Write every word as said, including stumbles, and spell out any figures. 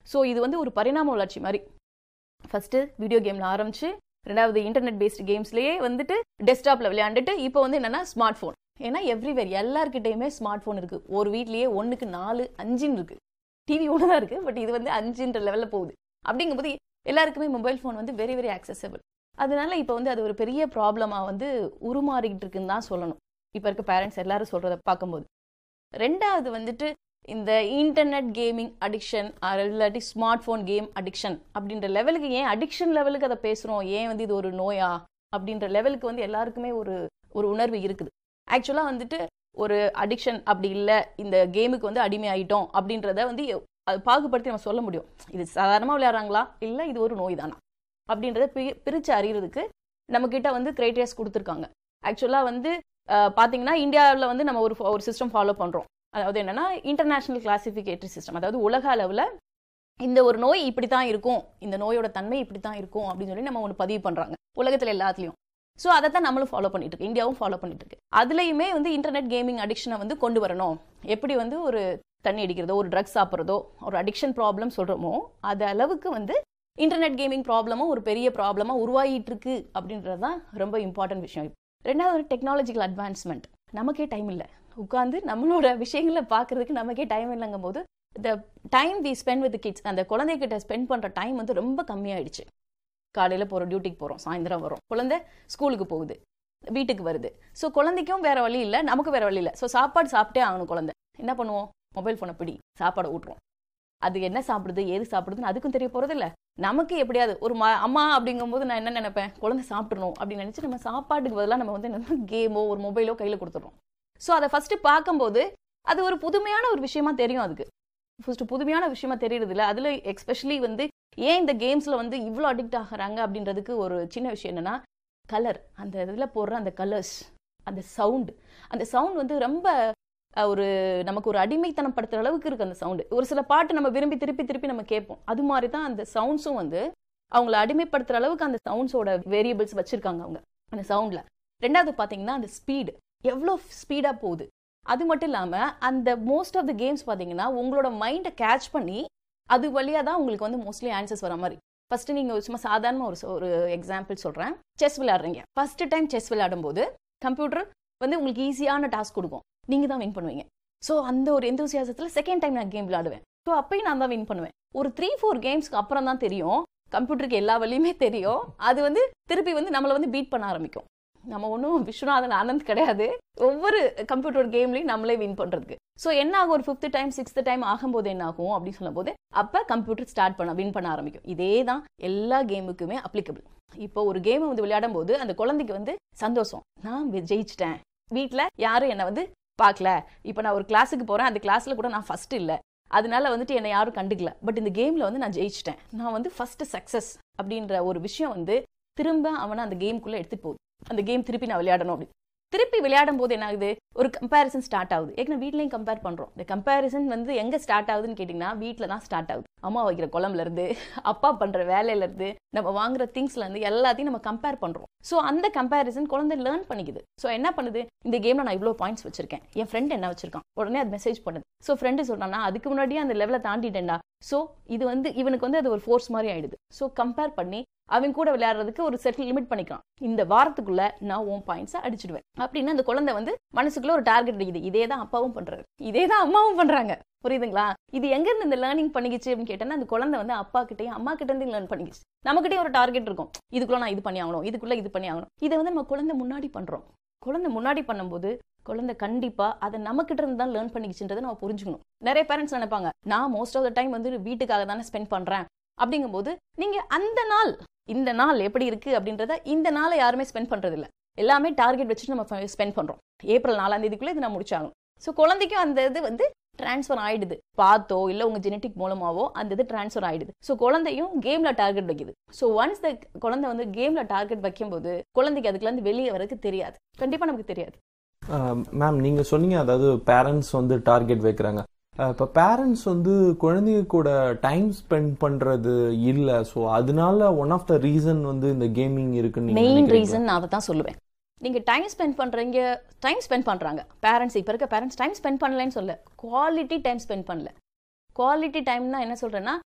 So இது வந்து ஒரு பரிணாம வளர்ச்சி மாதிரி. ஃபஸ்ட்டு வீடியோ கேமில் ஆரம்பிச்சு, ரெண்டாவது இன்டர்நெட் பேஸ்டு கேம்ஸ்லேயே வந்துட்டு டெஸ்க்டாப்பில் விளையாண்டுட்டு இப்போ வந்து என்னென்னா ஸ்மார்ட் ஃபோன். ஏன்னா எவ்ரிவேர் எல்லாருக்கிட்டையுமே ஸ்மார்ட் ஃபோன் இருக்குது. ஒரு வீட்லேயே ஒன்றுக்கு நாலு அஞ்சுன்னு இருக்குது. டிவி ஒன்று தான் இருக்குது, பட் இது வந்து அஞ்சுன்ற லெவலில் போகுது. அப்படிங்கும்போது எல்லாருக்குமே மொபைல் ஃபோன் வந்து வெரி வெரி ஆக்சசபிள். அதனால இப்போ வந்து அது ஒரு பெரிய ப்ராப்ளமாக வந்து உருமாறிக்கிட்டு இருக்குன்னு தான் சொல்லணும் இப்போ இருக்க பேரண்ட்ஸ் எல்லாரும் சொல்கிறத பார்க்கும்போது. ரெண்டாவது வந்துட்டு இந்த இன்டர்நெட் கேமிங் அடிக்ஷன் இல்லாட்டி ஸ்மார்ட் ஃபோன் கேம் அடிக்ஷன் அப்படின்ற லெவலுக்கு ஏன் அடிக்ஷன் லெவலுக்கு அதை பேசுகிறோம், ஏன் வந்து இது ஒரு நோயா அப்படின்ற லெவலுக்கு வந்து எல்லாருக்குமே ஒரு ஒரு உணர்வு இருக்குது. ஆக்சுவலாக வந்துட்டு ஒரு அடிக்ஷன் அப்படி இல்லை, இந்த கேமுக்கு வந்து அடிமை ஆகிட்டோம் அப்படின்றத வந்து அது பாகுபடுத்தி நம்ம சொல்ல முடியும். இது சாதாரணமாக விளையாடுறாங்களா இல்லை இது ஒரு நோய் தானா அப்படின்றத பி பிரித்து அறிகிறதுக்கு நம்மக்கிட்ட வந்து கிரைட்டீரியாஸ் கொடுத்துருக்காங்க. ஆக்சுவலாக வந்து பார்த்தீங்கன்னா இந்தியாவில் வந்து நம்ம ஒரு ஒரு சிஸ்டம் ஃபாலோ பண்ணுறோம். அதாவது என்னென்னா இன்டர்நேஷ்னல் கிளாசிஃபிகேட்டரி சிஸ்டம். அதாவது உலக அளவில் இந்த ஒரு நோய் இப்படி தான் இருக்கும், இந்த நோயோட தன்மை இப்படி தான் இருக்கும் அப்படின்னு சொல்லி நம்ம ஒன்று பதிவு பண்ணுறாங்க உலகத்தில் எல்லாத்துலேயும். ஸோ அதை தான் நம்மளும் ஃபாலோ பண்ணிட்டு இருக்கு, இந்தியாவும் ஃபாலோ பண்ணிட்டு இருக்கு. அதுலேயுமே வந்து இன்டர்நெட் கேமிங் அடிக்ஷனை வந்து கொண்டு வரணும். எப்படி வந்து ஒரு தண்ணி அடிக்கிறதோ, ஒரு ட்ரக்ஸ் சாப்பிட்றதோ, ஒரு அடிக்ஷன் ப்ராப்ளம் சொல்கிறோமோ, அது அளவுக்கு வந்து இன்டர்நெட் கேமிங் ப்ராப்ளமும் ஒரு பெரிய ப்ராப்ளமாக உருவாகிட்டு இருக்கு அப்படின்றது தான் ரொம்ப இம்பார்ட்டன்ட் விஷயம். ரெண்டாவது ஒரு டெக்னாலஜிக்கல் அட்வான்ஸ்மெண்ட். நமக்கே டைம் இல்லை, உட்காந்து நம்மளோட விஷயங்களை பார்க்கறதுக்கு நமக்கே டைம் இல்லைங்கும் போது இந்த time we spend with kids, அந்த குழந்தைகிட்ட ஸ்பெண்ட் பண்ணுற டைம் வந்து ரொம்ப கம்மியாயிடுச்சு. காலையில் போகிறோம், டியூட்டிக்கு போகிறோம், சாயந்தரம் வரும், குழந்தை ஸ்கூலுக்கு போகுது, வீட்டுக்கு வருது. ஸோ குழந்தைக்கும் வேற வழி இல்லை, நமக்கு வேற வழி இல்லை. ஸோ சாப்பாடு சாப்பிட்டே ஆகணும். குழந்தை என்ன பண்ணுவோம், மொபைல் ஃபோனை பிடி, சாப்பாடை ஊட்டுறோம். அது என்ன சாப்பிடுது ஏது சாப்பிடுதுன்னு அதுக்கும் தெரிய போகிறது இல்லை. நமக்கு எப்படியாவது ஒரு மா அம்மா அப்படிங்கும்போது நான் என்ன நினைப்பேன், குழந்தை சாப்பிட்றணும் அப்படின்னு நினச்சி நம்ம சாப்பாட்டுக்கு பதிலாக நம்ம வந்து என்ன கேமோ ஒரு மொபைலோ கையில் கொடுத்துட்றோம். ஸோ அதை ஃபஸ்ட்டு பார்க்கும்போது அது ஒரு புதுமையான ஒரு விஷயமா தெரியும். அதுக்கு ஃபஸ்ட்டு புதுமையான விஷயமா தெரியுறது இல்லை. அதில் எக்ஸ்பெஷலி வந்து ஏன் இந்த கேம்ஸில் வந்து இவ்வளோ அடிக்ட் ஆகிறாங்க அப்படின்றதுக்கு ஒரு சின்ன விஷயம் என்னென்னா கலர். அந்த இதில் போடுற அந்த கலர்ஸ், அந்த சவுண்டு, அந்த சவுண்ட் வந்து ரொம்ப ஒரு நமக்கு ஒரு அடிமைத்தனம் படுத்துகிற அளவுக்கு இருக்குது அந்த சவுண்டு. ஒரு சில பாட்டு நம்ம விரும்பி திருப்பி திருப்பி நம்ம கேட்போம். அது மாதிரி தான் அந்த சவுண்ட்ஸும் வந்து அவங்கள அடிமைப்படுத்துகிற அளவுக்கு அந்த சவுண்ட்ஸோட வேரியபிள்ஸ் வச்சுருக்காங்க அவங்க அந்த சவுண்டில். ரெண்டாவது பார்த்தீங்கன்னா அந்த ஸ்பீடு எவ்வளோ ஸ்பீடாக போகுது. அது மட்டும் இல்லாமல் அந்த மோஸ்ட் ஆஃப் த கேம்ஸ் பார்த்தீங்கன்னா உங்களோட மைண்டை கேட்ச் பண்ணி அது வழியாக தான் உங்களுக்கு வந்து மோஸ்ட்லி ஆன்சர்ஸ் வர மாதிரி. ஃபஸ்ட்டு நீங்கள் சும்மா சாதாரண ஒரு ஒரு எக்ஸாம்பிள் சொல்கிறேன். செஸ் விளையாடுறீங்க. ஃபஸ்ட்டு டைம் செஸ் விளையாடும் போது கம்ப்யூட்டர் வந்து உங்களுக்கு ஈஸியான டாஸ்க் கொடுக்கும், நீங்கள் தான் வின் பண்ணுவீங்க. ஸோ அந்த ஒரு எந்தூசியாசத்தில் செகண்ட் டைம் நான் கேம் விளையாடுவேன். ஸோ அப்பயும் நான் தான் வின் பண்ணுவேன். ஒரு த்ரீ ஃபோர் கேம்ஸ்க்கு அப்புறம் தான் தெரியும், கம்ப்யூட்டருக்கு எல்லா வழியுமே தெரியும், அது வந்து திருப்பி வந்து நம்மளை வந்து பீட் பண்ண ஆரம்பிக்கும். நம்ம ஒன்றும் விஸ்வநாதன் ஆனந்த் கிடையாது, ஒவ்வொரு கம்ப்யூட்டர் கேம்லையும் நம்மளே வின் பண்ணுறதுக்கு. ஸோ என்ன ஆகும், ஒரு ஃபிஃப்த் டைம் சிக்ஸ்த் டைம் ஆகும்போது என்ன ஆகும் அப்படின்னு சொல்லும் போது அப்போ கம்ப்யூட்டர் ஸ்டார்ட் பண்ண வின் பண்ண ஆரம்பிக்கும். இதே தான் எல்லா கேமுக்குமே அப்ளிகபிள். இப்போ ஒரு கேமை வந்து விளையாடும் போது அந்த குழந்தைக்கு வந்து சந்தோஷம், நான் ஜெயிச்சிட்டேன், வீட்டில் யாரும் என்னை வந்து பார்க்கல, இப்போ நான் ஒரு கிளாஸுக்கு போகிறேன், அந்த கிளாஸில் கூட நான் ஃபஸ்ட்டு இல்லை, அதனால வந்துட்டு என்னை யாரும் கண்டுக்கல, பட் இந்த கேமில் வந்து நான் ஜெயிச்சிட்டேன், நான் வந்து ஃபஸ்ட்டு சக்ஸஸ் அப்படின்ற ஒரு விஷயம் வந்து திரும்ப அவனை அந்த கேமுக்குள்ளே எடுத்துகிட்டு போகுது. அந்த கேம் திருப்பி நான் விளையாடணும் அப்படி திருப்பி விளையாடும் போது என்ன ஆகுது, ஒரு கம்பேரிசன் ஸ்டார்ட் ஆகுது. ஏற்கனவே வீட்லையும் கம்பேர் பண்ணுறோம். இந்த கம்பேரிசன் வந்து எங்கே ஸ்டார்ட் ஆகுதுன்னு கேட்டிங்கன்னா வீட்டில் தான் ஸ்டார்ட் ஆகுது. அம்மா வைக்கிற குழம்புலேருந்து, அப்பா பண்ணுற வேலையிலேருந்து, நம்ம வாங்குற திங்ஸ்லேருந்து எல்லாத்தையும் நம்ம கம்பேர் பண்ணுறோம். ஸோ அந்த கம்பேரிசன் குழந்தை லேர்ன் பண்ணிக்குது. ஸோ என்ன பண்ணுது, இந்த கேமில் நான் இவ்வளோ பாயிண்ட்ஸ் வச்சிருக்கேன், என் ஃப்ரெண்ட் என்ன வச்சிருக்கான், உடனே அது மெசேஜ் பண்ணுது. ஸோ ஃப்ரெண்டு சொல்கிறான்னா அதுக்கு முன்னாடியே அந்த லெவலை தாண்டிட்டேன்டா. ஸோ இது வந்து இவனுக்கு வந்து அது ஒரு ஃபோர்ஸ் மாதிரி ஆயிடுது. ஸோ கம்பேர் பண்ணி அவன் கூட விளையாடுறதுக்கு ஒரு செட்டில் லிமிட் பண்ணிக்கலாம். இந்த வாரத்துக்குள்ள நான் உன் பாயிண்ட்ஸை அடிச்சிடுவேன் அப்படின்னு அந்த குழந்தை வந்து மனசுக்குள்ள ஒரு டார்கெட் அடிக்குது. இதே தான் அப்பாவும் பண்றாரு, இதே தான் அம்மாவும் பண்றாங்க. புரியுதுங்களா? இது எங்க இருந்து இந்த லேர்னிங் பண்ணிக்கிச்சு அப்படின்னு கேட்டேன்னா அந்த குழந்தை வந்து அப்பா கிட்டையும் அம்மா கிட்ட இருந்து லேர்ன் பண்ணிக்கிச்சு. நம்மகிட்டே ஒரு டார்கெட் இருக்கும், இதுக்குள்ள நான் இது பண்ணி ஆகணும், இதுக்குள்ள இது பண்ணி ஆகணும். இதை வந்து நம்ம குழந்தை முன்னாடி பண்றோம். குழந்தை முன்னாடி பண்ணும்போது குழந்தை கண்டிப்பா அதை நம்ம கிட்ட இருந்து தான் லேர்ன் பண்ணிக்கிச்சுன்றதை நம்ம புரிஞ்சுக்கணும். நிறைய பேரண்ட்ஸ் நினைப்பாங்க, நான் மோஸ்ட் ஆஃப் த டைம் வந்து வீட்டுக்காக தானே ஸ்பெண்ட் பண்றேன் அப்படிங்கும்போது நீங்க அந்த நாள் இந்த நாள் எப்படி இருக்கு அப்படின்றத இந்த நாளை யாருமே ஸ்பெண்ட் பண்றது இல்லை. எல்லாமே டார்கெட் வச்சுட்டு நம்ம ஸ்பெண்ட் பண்றோம். ஏப்ரல் நாலாம் தேதிக்குள்ள இது நான் முடிச்சாகும். ஸோ குழந்தைக்கும் அந்த இது வந்து டிரான்ஸ்ஃபர் ஆயிடுது, பார்த்தோ இல்லை உங்க ஜெனட்டிக் மூலமாவோ அந்த இது டிரான்ஸ்ஃபர் ஆயிடுது. ஸோ குழந்தையும் கேம்ல டார்கெட் வைக்குது. ஸோ ஒன்ஸ் த குழந்தை வந்து கேம்ல டார்கெட் வைக்கும்போது குழந்தைக்கு அதுக்குள்ள இருந்து வெளியே வரதுக்கு தெரியாது, கண்டிப்பா நமக்கு தெரியாது. மேம் நீங்க சொன்னீங்க, அதாவது பேரண்ட்ஸ் வந்து டார்கெட் வைக்கிறாங்க. இப்போ பேரண்ட்ஸ் வந்து குழந்தைங்க கூட டைம் ஸ்பெண்ட் பண்றது இல்லை, ஸோ அதனால ஒன் ஆஃப் த ரீசன் வந்து இந்த கேமிங் இருக்குன்னு மெயின் ரீசன் நான் அதை தான் சொல்லுவேன். நீங்க டைம் ஸ்பெண்ட் பண்றீங்க, டைம் ஸ்பெண்ட் பண்றாங்க பேரண்ட்ஸ். இப்போ இருக்க பேரண்ட்ஸ் டைம் ஸ்பெண்ட் பண்ணலன்னு சொல்ல, குவாலிட்டி டைம் ஸ்பெண்ட் பண்ணல. குவாலிட்டி டைம்னா என்ன சொல்றேன்னா,